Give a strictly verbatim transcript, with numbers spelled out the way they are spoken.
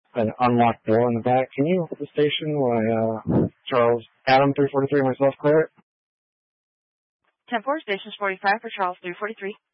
an unlocked door in the back. Can you hold the station while uh, Charles, Adam three forty-three, and myself clear it? ten four, stations forty-five for Charles three forty-three.